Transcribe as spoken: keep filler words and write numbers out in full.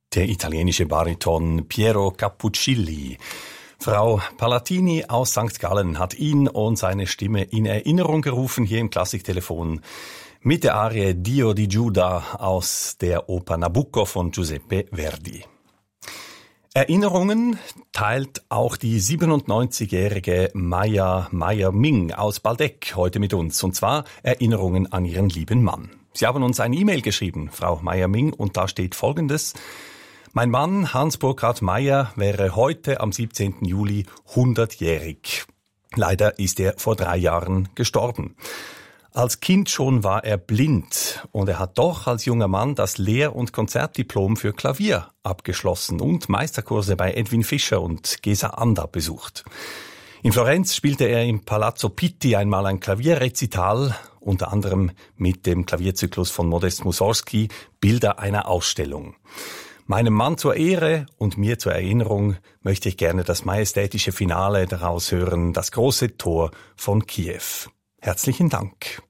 Der italienische Bariton Piero Cappuccilli. Frau Palatini aus Sankt Gallen hat ihn und seine Stimme in Erinnerung gerufen hier im Klassiktelefon mit der Arie Dio di Giuda aus der Oper Nabucco von Giuseppe Verdi. Erinnerungen teilt auch die siebenundneunzigjährige Maya Meyer-Ming aus Baldeck heute mit uns. Und zwar Erinnerungen an ihren lieben Mann. Sie haben uns eine E-Mail geschrieben, Frau Meyer-Ming, und da steht Folgendes. Mein Mann Hans Burkhard Meyer wäre heute am siebzehnten Juli hundertjährig. Leider ist er vor drei Jahren gestorben. Als Kind schon war er blind und er hat doch als junger Mann das Lehr- und Konzertdiplom für Klavier abgeschlossen und Meisterkurse bei Edwin Fischer und Gesa Anda besucht. In Florenz spielte er im Palazzo Pitti einmal ein Klavierrezital, unter anderem mit dem Klavierzyklus von Modest Mussorgsky, Bilder einer Ausstellung. Meinem Mann zur Ehre und mir zur Erinnerung möchte ich gerne das majestätische Finale daraus hören, das große Tor von Kiew. Herzlichen Dank.